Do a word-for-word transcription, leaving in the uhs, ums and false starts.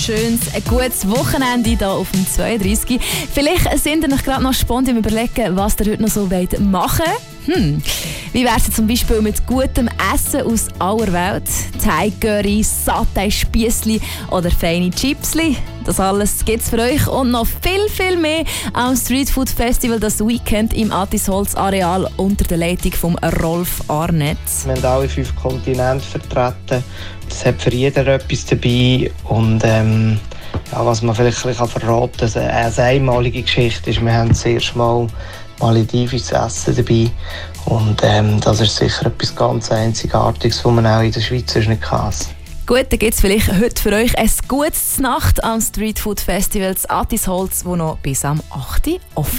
schönes, ein gutes Wochenende hier auf dem zweiunddreißig. Vielleicht sind ihr euch gerade noch spannend im Überlegen, was ihr heute noch so machen wollt. Hm. Wie wäre es zum Beispiel mit gutem Essen aus aller Welt? Thai-Curry, Satay-Spiessli oder feine Chipsli? Das alles gibt es für euch und noch viel, viel mehr am Street Food Festival das Weekend im Attisholz-Areal unter der Leitung von Rolf Arnett. Wir haben alle fünf Kontinente vertreten. Es hat für jeden etwas dabei. Und ähm, ja, was man vielleicht ein bisschen verraten kann, eine einmalige Geschichte ist, wir haben das erste Mal maledivisches Essen dabei. Und ähm, das ist sicher etwas ganz Einzigartiges, was man auch in der Schweiz nicht kann. Gut, dann gibt es vielleicht heute für euch ein gutes Nacht am Street Food Festival Attisholz, das noch bis am achten offen